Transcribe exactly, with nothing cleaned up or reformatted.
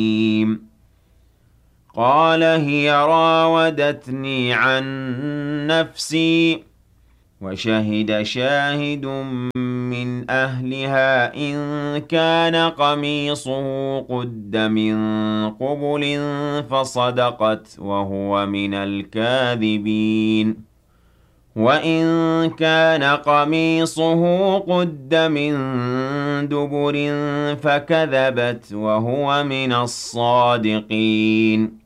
قال هي راودتني عن نفسي. وشهد شاهد من أهلها إن كان قميصه قد من قبل فصدقت وهو من الكاذبين. وإن كان قميصه قد من دبر فكذبت وهو من الصادقين.